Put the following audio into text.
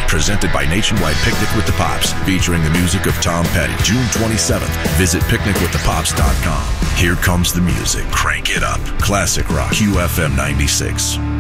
Presented by Nationwide Picnic with the Pops, featuring the music of Tom Petty. June 27th. Visit picnicwiththepops.com. Here comes the music. Crank it up. Classic rock. QFM 96.